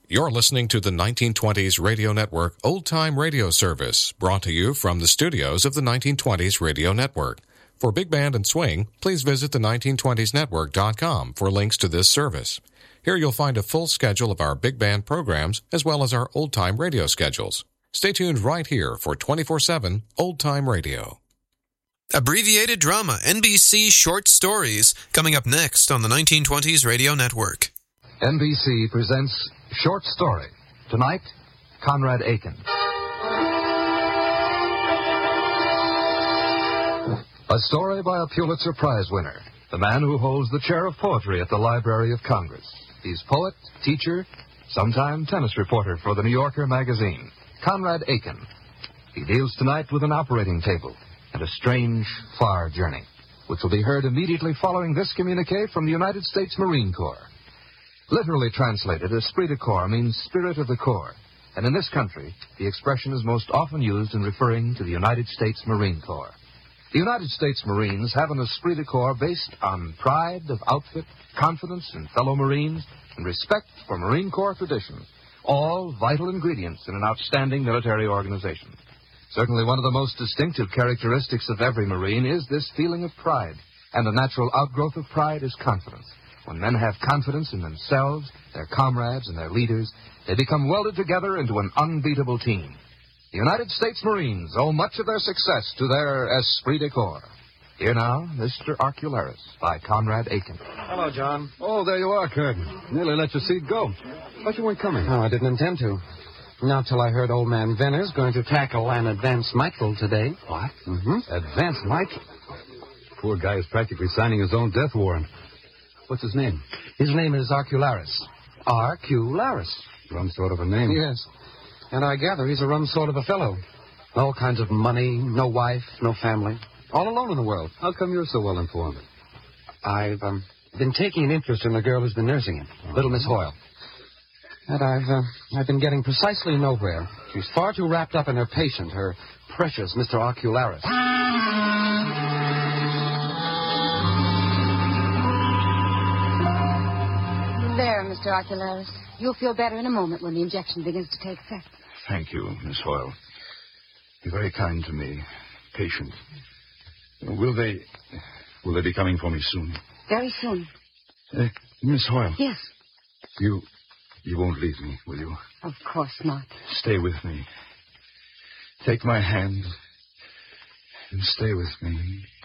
You're listening to the 1920s Radio Network Old Time Radio Service, brought to you from the studios of the 1920s Radio Network. For Big Band and Swing, please visit the 1920snetwork.com for links to this service. Here you'll find a full schedule of our big band programs as well as our old-time radio schedules. Stay tuned right here for 24/7 old-time radio. Abbreviated drama, NBC short stories, coming up next on the 1920s Radio Network. NBC presents Short Story. Tonight, Conrad Aiken. A story by a Pulitzer Prize winner, the man who holds the chair of poetry at the Library of Congress. He's poet, teacher, sometime tennis reporter for the New Yorker magazine, Conrad Aiken. He deals tonight with an operating table and a strange, far journey, which will be heard immediately following this communique from the United States Marine Corps. Literally translated, esprit de corps means spirit of the Corps, and in this country, the expression is most often used in referring to the United States Marine Corps. The United States Marines have an esprit de corps based on pride of outfit, confidence in fellow Marines, and respect for Marine Corps tradition, all vital ingredients in an outstanding military organization. Certainly one of the most distinctive characteristics of every Marine is this feeling of pride, and the natural outgrowth of pride is confidence. When men have confidence in themselves, their comrades, and their leaders, they become welded together into an unbeatable team. The United States Marines owe much of their success to their esprit de corps. Here now, Mr. Ocularis by Conrad Aiken. Hello, John. Oh, there you are, Kurt. Nearly let your seat go. Thought you weren't coming. No, I didn't intend to. Not till I heard old man Venner's going to tackle an advanced mitral today. What? Mm-hmm. Advanced mitral? Poor guy is practically signing his own death warrant. What's his name? His name is Ocularis. Arcularis. Rum sort of a name. Yes. And I gather he's a rum sort of a fellow. All kinds of money, no wife, no family. All alone in the world. How come you're so well informed? I've been taking an interest in the girl who's been nursing him, little Miss Hoyle. And I've been getting precisely nowhere. She's far too wrapped up in her patient, her precious Mr. Ocularis. There, Mr. Ocularis. You'll feel better in a moment when the injection begins to take effect. Thank you, Miss Hoyle. You're very kind to me. Patient. Will they be coming for me soon? Very soon. Miss Hoyle. Yes. You won't leave me, will you? Of course not. Stay with me. Take my hand and stay with me.